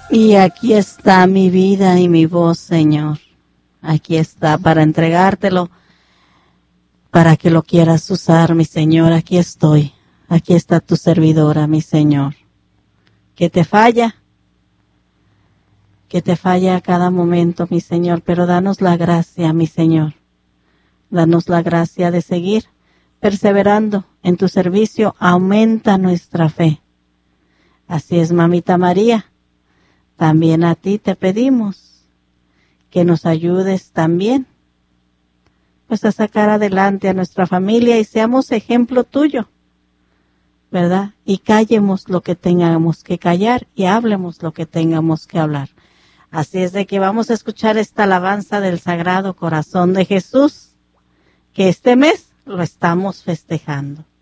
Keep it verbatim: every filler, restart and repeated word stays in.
Y aquí está mi vida y mi voz, Señor. Aquí está para entregártelo, para que lo quieras usar, mi Señor. Aquí estoy. Aquí está tu servidora, mi Señor. ¿Qué te falla? Que te falla a cada momento, mi Señor, pero danos la gracia, mi Señor. Danos la gracia de seguir perseverando en tu servicio. Aumenta nuestra fe. Así es, Mamita María. También a ti te pedimos que nos ayudes también, pues a sacar adelante a nuestra familia y seamos ejemplo tuyo, ¿verdad? Y callemos lo que tengamos que callar y hablemos lo que tengamos que hablar. Así es de que vamos a escuchar esta alabanza del Sagrado Corazón de Jesús, que este mes lo estamos festejando.